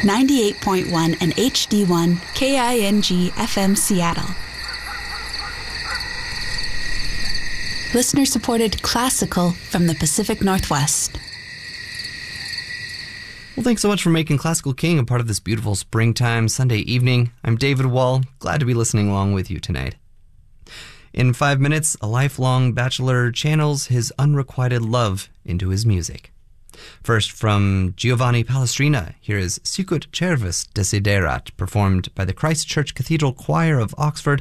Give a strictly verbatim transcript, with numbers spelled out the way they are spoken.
ninety-eight point one and H D one K I N G F M Seattle. Listener-supported classical from the Pacific Northwest. Well, thanks so much for making Classical King a part of this beautiful springtime Sunday evening. I'm David Wall, glad to be listening along with you tonight. In five minutes, a lifelong bachelor channels his unrequited love into his music. First, from Giovanni Palestrina, here is Sicut Cervus Desiderat, performed by the Christ Church Cathedral Choir of Oxford,